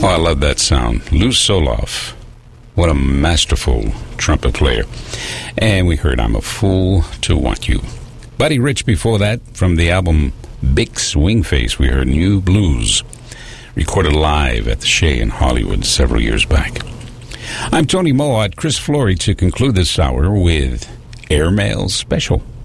Oh, I love that sound. Lou Soloff. What a masterful trumpet player. And we heard I'm a Fool to Want You. Buddy Rich before that, from the album Big Swing Face, we heard New Blues, recorded live at the Shea in Hollywood several years back. I'm Tony Moat, Chris Flory, to conclude this hour with Airmail Special.